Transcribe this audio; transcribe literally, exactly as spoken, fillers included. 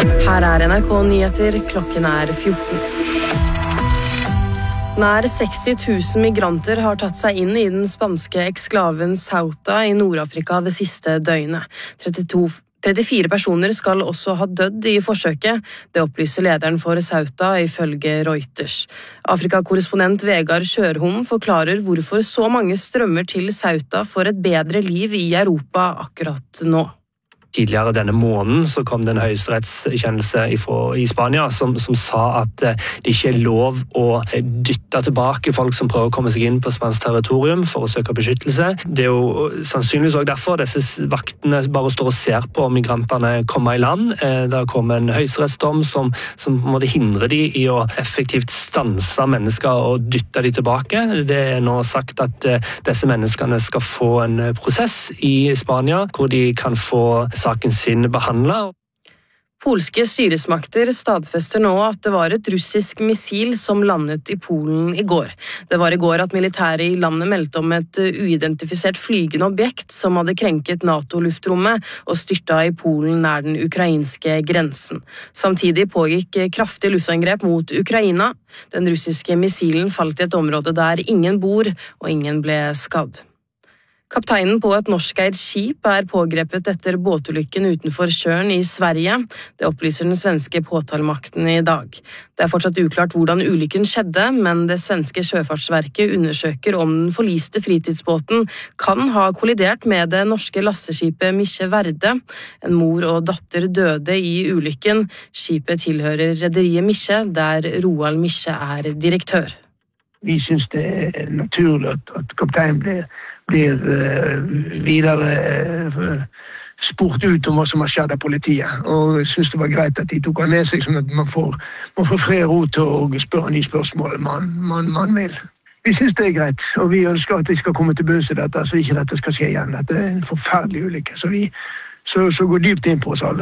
Her er N R K Nyheter, klokken er fjorten. Nær seksti tusen migranter har tatt seg inn i den spanske eksklaven Ceuta i Nord-Afrika det siste døgnet. trettito trettifire personer skal også ha dødd i forsøket, det opplyser lederen for Ceuta ifølge Reuters. Afrikakorrespondent Vegard Kjørholm forklarer hvorfor så mange strømmer til Ceuta for et bedre liv i Europa akkurat nå. Tidligere denne måneden så kom det en høyesterettskjennelse i Spania som, som sa at det ikke er lov å dytte tilbake folk som prøver å komme seg inn på spansk territorium for å søke beskyttelse. Det er jo sannsynligvis også derfor disse vaktene bare står og ser på om migrantene kommer i land. Det har kommet en høyesterettsdom som, som måtte hindre de i å effektivt stanse mennesker og dytte de tilbake. Det er nå sagt at disse menneskene skal få en prosess i Spania hvor de kan få saken sin behandlet. Polske styresmakter stadfester nå at det var et russisk missil som landet i Polen i går. Det var i går at militæret i landet meldte om et uidentifisert flygende objekt som hadde krenket NATO-luftrommet og styrta i Polen nær den ukrainske grensen. Samtidig pågikk kraftig luftangrep mot Ukraina. Den russiske missilen falt i et område der ingen bor og ingen ble skadd. Kapteinen på et norskeid skip er pågrepet etter båtulykken utenfor Tjørn i Sverige. Det opplyser den svenske påtalemakten i dag. Det er fortsatt uklart hvordan ulykken skjedde, men det svenske sjøfartsverket undersøker om den forliste fritidsbåten kan ha kollidert med det norske lasteskipet Misje Verde. En mor og datter døde i ulykken. Skipet tilhører rederiet Misje, der Roald Misje er direktør. Vi synes det er naturlig at, at kapteinen blir, blir uh, videre uh, spurt ut om hva som har skjedd av politiet. Og jeg synes det var greit at de tok han med seg, sånn at man får, man får fred ro til å spørre de spørsmål man, man, man vil. Vi synes det er greit, og vi ønsker at de skal komme til bunns i dette, så ikke dette skal skje igjen. Dette er en forferdelig ulykke, så vi så, så går dypt inn på oss alle.